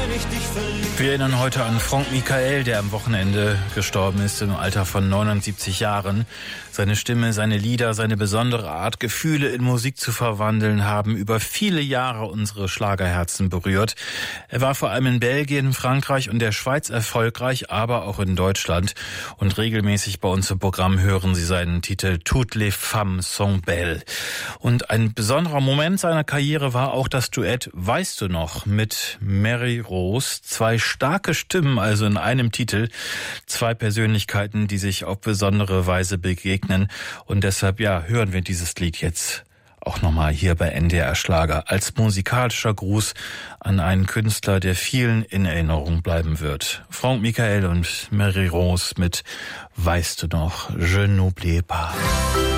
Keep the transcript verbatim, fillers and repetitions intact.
ich dich verlieb. Wir erinnern heute an Franck Michael, der am Wochenende gestorben ist im Alter von neunundsiebzig Jahren. Seine Stimme, seine Lieder, seine besondere Art, Gefühle in Musik zu verwandeln, haben über viele Jahre unsere Schlagerherzen berührt. Er war vor allem in Belgien, Frankreich und der Schweiz erfolgreich, aber auch in Deutschland. Und regelmäßig bei uns im Programm hören Sie seinen Titel Toutes les femmes sont belles. Und ein besonderer Moment seiner Karriere war auch das Duett Weißt du noch mit Mary Rose. Zwei starke Stimmen, also in einem Titel. Zwei Persönlichkeiten, die sich auf besondere Weise begegnen. Und deshalb, ja, hören wir dieses Lied jetzt auch nochmal hier bei N D R Schlager als musikalischer Gruß an einen Künstler, der vielen in Erinnerung bleiben wird. Franck Michael und Mary Rose mit Weißt du noch, Je n'oublie pas.